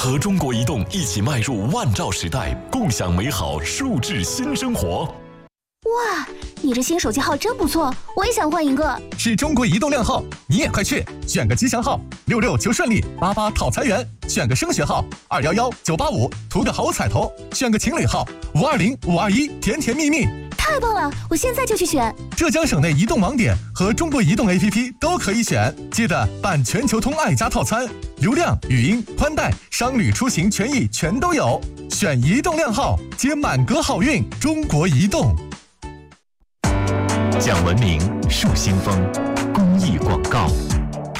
和中国移动一起迈入万兆时代，共享美好数字新生活。 哇，你这新手机号真不错，我也想换一个。 是中国移动靓号，你也快去选个吉祥号，66求顺利，88讨财源，选个升学号，211 985图个好彩头，选个情侣号，520 521甜甜蜜蜜。 太棒了，我现在就去选。 浙江省内移动网点和中国移动 APP 都可以选，记得办全球通爱家套餐，流量、语音、宽带、商旅出行权益全都有。选移动靓号，接满格好运。中国移动。 讲文明，树新风，公益广告。